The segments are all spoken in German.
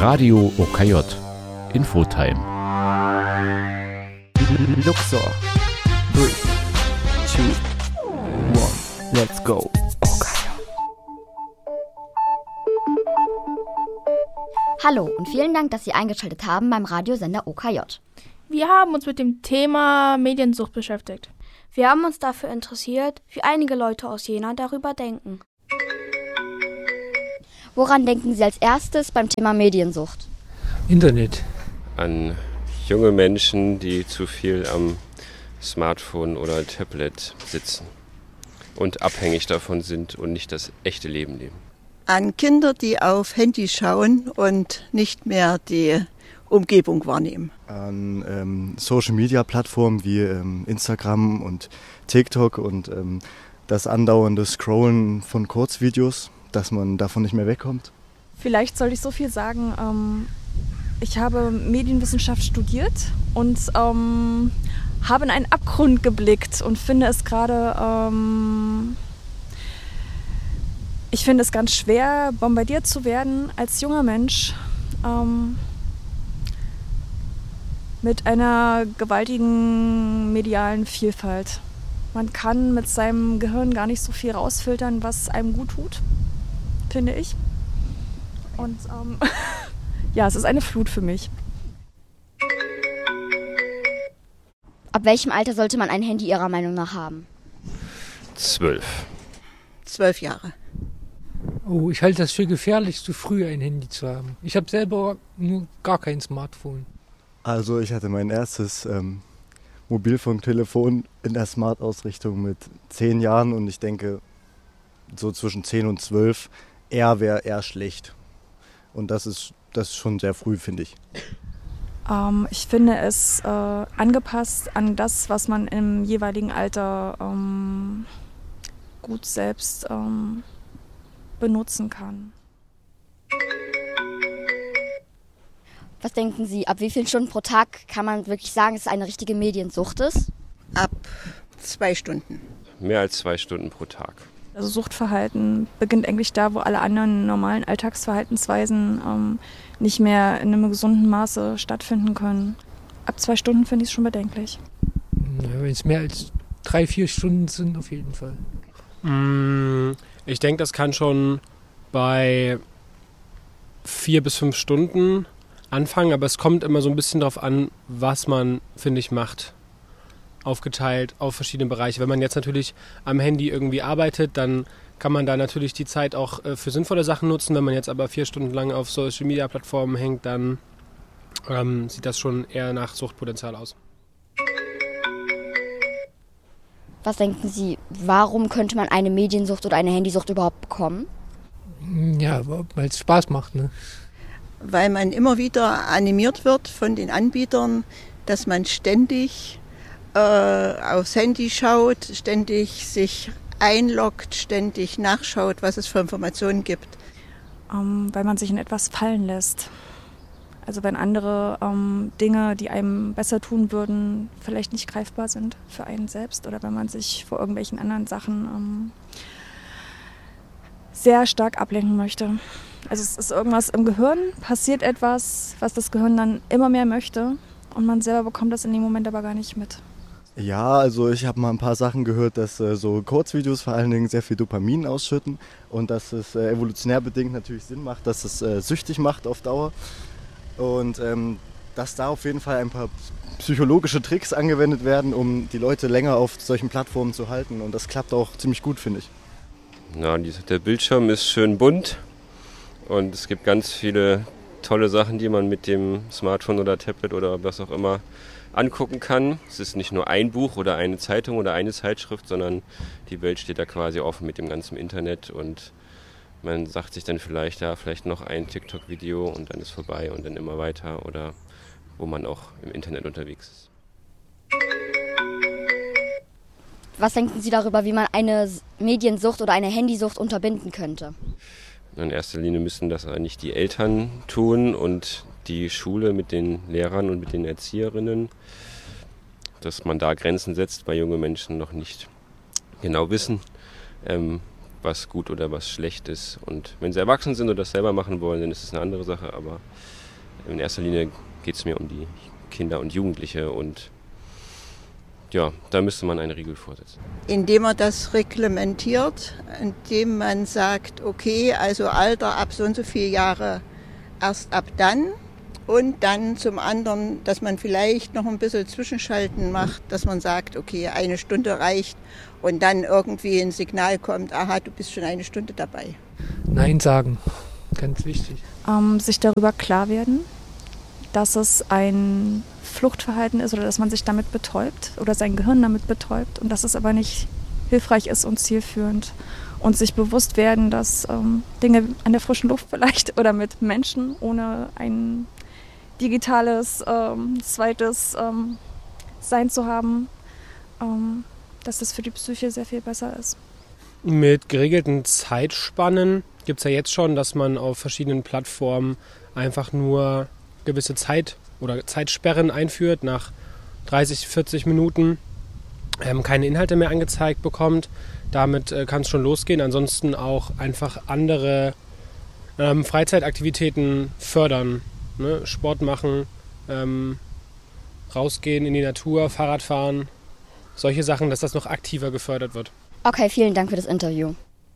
Radio OKJ Infotime. Luxor. 3, 2, 1, let's go. Hallo und vielen Dank, dass Sie eingeschaltet haben beim Radiosender OKJ. Wir haben uns mit dem Thema Mediensucht beschäftigt. Wir haben uns dafür interessiert, wie einige Leute aus Jena darüber denken. Woran denken Sie als erstes beim Thema Mediensucht? Internet. An junge Menschen, die zu viel am Smartphone oder Tablet sitzen und abhängig davon sind und nicht das echte Leben leben. An Kinder, die auf Handy schauen und nicht mehr die Umgebung wahrnehmen. An Social-Media-Plattformen wie Instagram und TikTok und das andauernde Scrollen von Kurzvideos, dass man davon nicht mehr wegkommt. Vielleicht soll ich so viel sagen. Ich habe Medienwissenschaft studiert und habe in einen Abgrund geblickt und finde es gerade... Ich finde es ganz schwer, bombardiert zu werden als junger Mensch mit einer gewaltigen medialen Vielfalt. Man kann mit seinem Gehirn gar nicht so viel rausfiltern, was einem gut tut, finde ich. Und ja, es ist eine Flut für mich. Ab welchem Alter sollte man ein Handy Ihrer Meinung nach haben? 12. 12 Jahre. Oh, ich halte das für gefährlich, zu früh ein Handy zu haben. Ich habe selber nur gar kein Smartphone. Also ich hatte mein erstes Mobilfunktelefon in der Smart-Ausrichtung mit 10 Jahren und ich denke, so zwischen 10 und 12 wäre eher schlecht. Und das ist schon sehr früh, finde ich. Ich finde es angepasst an das, was man im jeweiligen Alter gut selbst benutzen kann. Was denken Sie, ab wie vielen Stunden pro Tag kann man wirklich sagen, dass es eine richtige Mediensucht ist? Ab 2 Stunden. Mehr als 2 Stunden pro Tag. Also Suchtverhalten beginnt eigentlich da, wo alle anderen normalen Alltagsverhaltensweisen nicht mehr in einem gesunden Maße stattfinden können. Ab 2 Stunden finde ich es schon bedenklich. Ja, wenn es mehr als 3-4 Stunden sind, auf jeden Fall. Ich denke, das kann schon bei 4 bis 5 Stunden anfangen, aber es kommt immer so ein bisschen darauf an, was man, finde ich, macht. Aufgeteilt auf verschiedene Bereiche. Wenn man jetzt natürlich am Handy irgendwie arbeitet, dann kann man da natürlich die Zeit auch für sinnvolle Sachen nutzen. Wenn man jetzt aber 4 Stunden lang auf Social-Media-Plattformen hängt, dann sieht das schon eher nach Suchtpotenzial aus. Was denken Sie, warum könnte man eine Mediensucht oder eine Handysucht überhaupt bekommen? Ja, weil es Spaß macht, ne? Weil man immer wieder animiert wird von den Anbietern, dass man ständig aufs Handy schaut, ständig sich einloggt, ständig nachschaut, was es für Informationen gibt. Weil man sich in etwas fallen lässt. Also wenn andere Dinge, die einem besser tun würden, vielleicht nicht greifbar sind für einen selbst oder wenn man sich vor irgendwelchen anderen Sachen sehr stark ablenken möchte. Also es ist irgendwas im Gehirn, passiert etwas, was das Gehirn dann immer mehr möchte und man selber bekommt das in dem Moment aber gar nicht mit. Ja, also ich habe mal ein paar Sachen gehört, dass so Kurzvideos vor allen Dingen sehr viel Dopamin ausschütten und dass es evolutionär bedingt natürlich Sinn macht, dass es süchtig macht auf Dauer und dass da auf jeden Fall ein paar psychologische Tricks angewendet werden, um die Leute länger auf solchen Plattformen zu halten und das klappt auch ziemlich gut, finde ich. Ja, der Bildschirm ist schön bunt und es gibt ganz viele tolle Sachen, die man mit dem Smartphone oder Tablet oder was auch immer angucken kann. Es ist nicht nur ein Buch oder eine Zeitung oder eine Zeitschrift, sondern die Welt steht da quasi offen mit dem ganzen Internet und man sagt sich dann vielleicht noch ein TikTok-Video und dann ist vorbei und dann immer weiter oder wo man auch im Internet unterwegs ist. Was denken Sie darüber, wie man eine Mediensucht oder eine Handysucht unterbinden könnte? In erster Linie müssen das eigentlich die Eltern tun und die Schule mit den Lehrern und mit den Erzieherinnen, dass man da Grenzen setzt, weil junge Menschen noch nicht genau wissen, was gut oder was schlecht ist. Und wenn sie erwachsen sind und das selber machen wollen, dann ist es eine andere Sache. Aber in erster Linie geht es mir um die Kinder und Jugendliche und ja, da müsste man einen Riegel vorsetzen. Indem man das reglementiert, indem man sagt, okay, also Alter ab so und so viele Jahre erst ab dann. Und dann zum anderen, dass man vielleicht noch ein bisschen Zwischenschalten macht, dass man sagt, okay, 1 Stunde reicht und dann irgendwie ein Signal kommt, aha, du bist schon 1 Stunde dabei. Nein sagen, ganz wichtig. Sich darüber klar werden, dass es ein Fluchtverhalten ist oder dass man sich damit betäubt oder sein Gehirn damit betäubt und dass es aber nicht hilfreich ist und zielführend. Und sich bewusst werden, dass Dinge an der frischen Luft vielleicht oder mit Menschen ohne ein digitales zweites Sein zu haben, dass das für die Psyche sehr viel besser ist. Mit geregelten Zeitspannen gibt es ja jetzt schon, dass man auf verschiedenen Plattformen einfach nur gewisse Zeit oder Zeitsperren einführt, nach 30, 40 Minuten keine Inhalte mehr angezeigt bekommt. Damit kann es schon losgehen. Ansonsten auch einfach andere Freizeitaktivitäten fördern. Ne? Sport machen, rausgehen in die Natur, Fahrrad fahren, solche Sachen, dass das noch aktiver gefördert wird. Okay, vielen Dank für das Interview.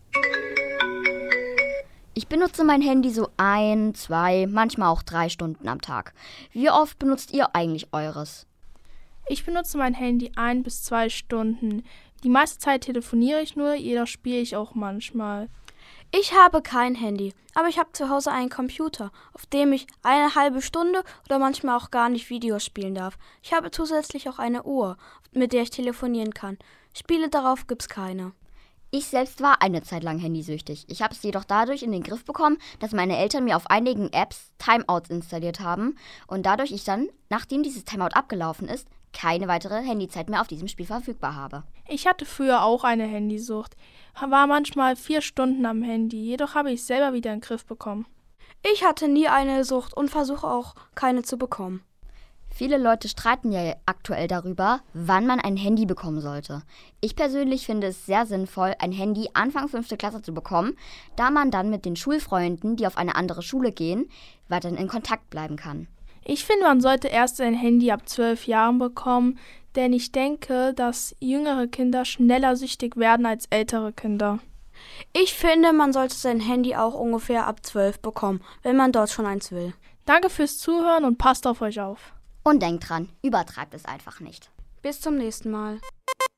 Ich benutze mein Handy so 1, 2, manchmal auch 3 Stunden am Tag. Wie oft benutzt ihr eigentlich eures? Ich benutze mein Handy 1 bis 2 Stunden. Die meiste Zeit telefoniere ich nur, jedoch spiele ich auch manchmal. Ich habe kein Handy, aber ich habe zu Hause einen Computer, auf dem ich 1,5 Stunde oder manchmal auch gar nicht Videos spielen darf. Ich habe zusätzlich auch eine Uhr, mit der ich telefonieren kann. Spiele darauf gibt's keine. Ich selbst war eine Zeit lang handysüchtig. Ich habe es jedoch dadurch in den Griff bekommen, dass meine Eltern mir auf einigen Apps Timeouts installiert haben und dadurch ich dann, nachdem dieses Timeout abgelaufen ist, keine weitere Handyzeit mehr auf diesem Spiel verfügbar habe. Ich hatte früher auch eine Handysucht, war manchmal 4 Stunden am Handy, jedoch habe ich es selber wieder in den Griff bekommen. Ich hatte nie eine Sucht und versuche auch keine zu bekommen. Viele Leute streiten ja aktuell darüber, wann man ein Handy bekommen sollte. Ich persönlich finde es sehr sinnvoll, ein Handy Anfang 5. Klasse zu bekommen, da man dann mit den Schulfreunden, die auf eine andere Schule gehen, weiterhin in Kontakt bleiben kann. Ich finde, man sollte erst ein Handy ab 12 Jahren bekommen, denn ich denke, dass jüngere Kinder schneller süchtig werden als ältere Kinder. Ich finde, man sollte sein Handy auch ungefähr ab 12 bekommen, wenn man dort schon eins will. Danke fürs Zuhören und passt auf euch auf. Und denkt dran, übertreibt es einfach nicht. Bis zum nächsten Mal.